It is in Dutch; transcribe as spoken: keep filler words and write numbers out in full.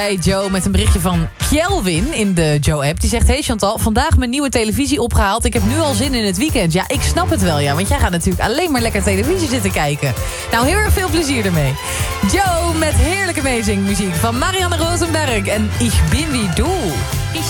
Hey Joe, met een berichtje van Kjelwin in de Joe-app. Die zegt, hey Chantal, vandaag mijn nieuwe televisie opgehaald. Ik heb nu al zin in het weekend. Ja, ik snap het wel, ja. Want jij gaat natuurlijk alleen maar lekker televisie zitten kijken. Nou, heel erg veel plezier ermee. Joe met heerlijke amazing muziek van Marianne Rosenberg en Ich bin wie du.